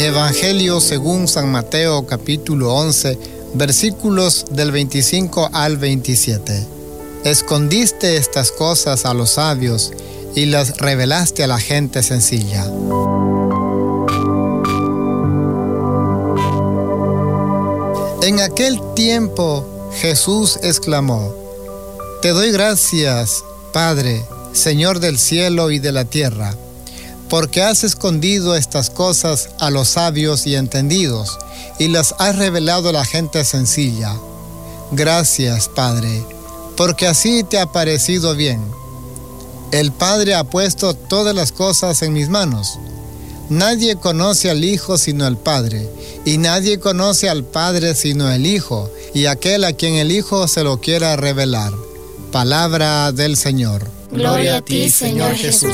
Evangelio según San Mateo, capítulo 11, versículos del 25 al 27. Escondiste estas cosas a los sabios y las revelaste a la gente sencilla. En aquel tiempo Jesús exclamó: Te doy gracias, Padre, Señor del cielo y de la tierra, porque has escondido estas cosas a los sabios y entendidos, y las has revelado a la gente sencilla. Gracias, Padre, porque así te ha parecido bien. El Padre ha puesto todas las cosas en mis manos. Nadie conoce al Hijo sino el Padre, y nadie conoce al Padre sino el Hijo, y aquel a quien el Hijo se lo quiera revelar. Palabra del Señor. Gloria a ti, Señor Jesús.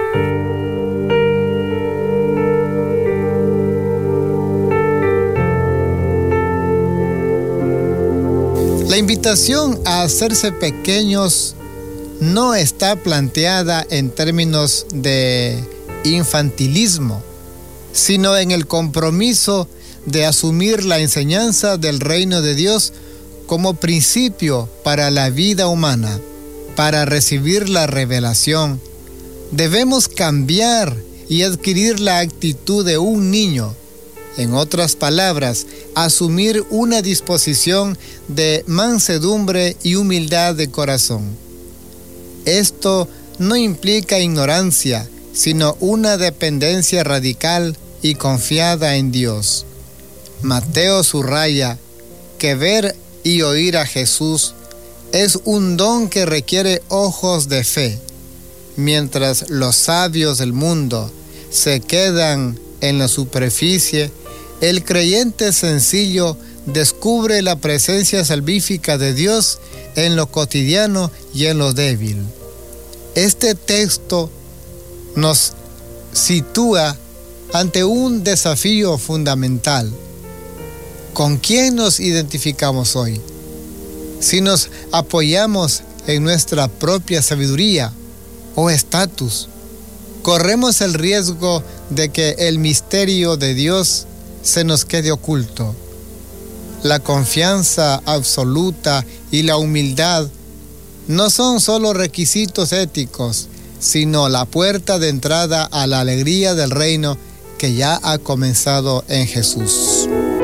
La invitación a hacerse pequeños no está planteada en términos de infantilismo, sino en el compromiso de asumir la enseñanza del reino de Dios como principio para la vida humana. Para recibir la revelación, debemos cambiar y adquirir la actitud de un niño. En otras palabras, asumir una disposición de mansedumbre y humildad de corazón. Esto no implica ignorancia, sino una dependencia radical y confiada en Dios. Mateo subraya que ver y oír a Jesús es un don que requiere ojos de fe. Mientras los sabios del mundo se quedan en la superficie, el creyente sencillo descubre la presencia salvífica de Dios en lo cotidiano y en lo débil. Este texto nos sitúa ante un desafío fundamental. ¿Con quién nos identificamos hoy? Si nos apoyamos en nuestra propia sabiduría o estatus, corremos el riesgo de que el misterio de Dios se nos quede oculto. La confianza absoluta y la humildad no son solo requisitos éticos, sino la puerta de entrada a la alegría del reino que ya ha comenzado en Jesús.